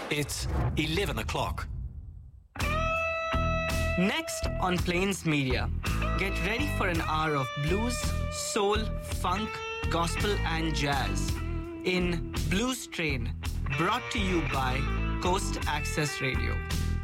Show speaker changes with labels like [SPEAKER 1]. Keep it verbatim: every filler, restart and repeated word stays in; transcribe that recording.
[SPEAKER 1] It's eleven o'clock.
[SPEAKER 2] Next on Plains Media, get ready for an hour of blues, soul, funk, gospel and jazz in Blues Train, brought to you by Coast Access Radio.